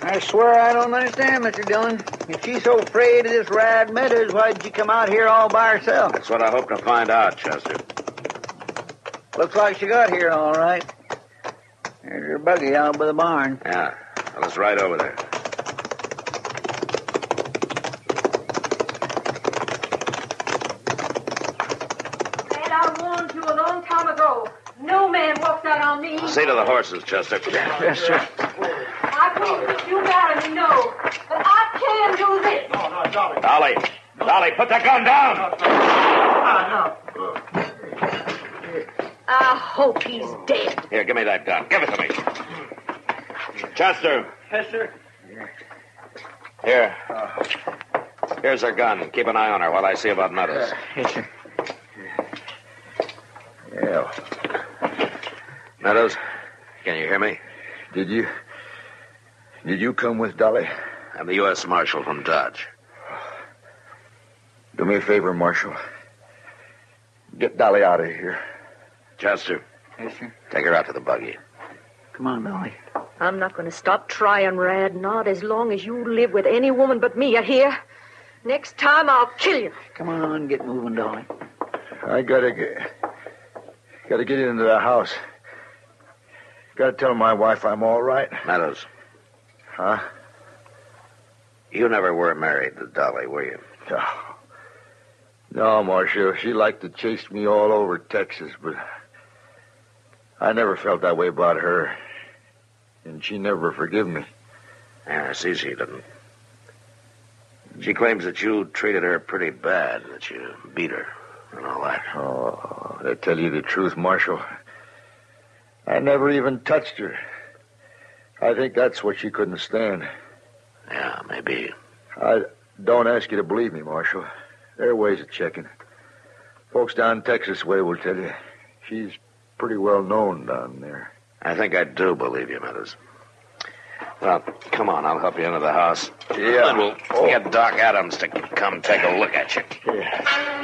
I swear I don't understand, Mr. Dillon. If she's so afraid of this Rad Meadows, why'd she come out here all by herself? That's what I hope to find out, Chester. Looks like she got here all right. There's her buggy out by the barn. Yeah. Well, let's ride over there. And I warned you a long time ago. No man walks out on me. See to the horses, Chester. Yes, sir. I couldn't let you marry me, no. But I can do this. No, Dolly. Dolly, put that gun down. I hope he's dead. Here, give me that gun. Give it to me. Chester. Yes, sir. Here. Here's her gun. Keep an eye on her while I see about Meadows. Yes, sir. Yeah. Meadows, can you hear me? Did you come with Dolly? I'm the U.S. Marshal from Dodge. Do me a favor, Marshal. Get Dolly out of here. Chester, Yes, sir. take her out to the buggy. Come on, Dolly. I'm not going to stop trying, Rad. Not as long as you live with any woman but me, you hear? Next time I'll kill you. Come on, get moving, Dolly. I gotta get into the house. Gotta tell my wife I'm all right. Meadows, Huh? you never were married to Dolly, were you? No, Marshal. She liked to chase me all over Texas, but I never felt that way about her. And she never forgive me. Yeah, I see she didn't. She claims that you treated her pretty bad, that you beat her and all that. Oh, to tell you the truth, Marshal, I never even touched her. I think that's what she couldn't stand. Yeah, maybe. I don't ask you to believe me, Marshal. There are ways of checking. Folks down Texas way will tell you. She's pretty well known down there. I think I do believe you, Meadows. Well, come on, I'll help you into the house. Yeah. And we'll get Doc Adams to come take a look at you. Yeah.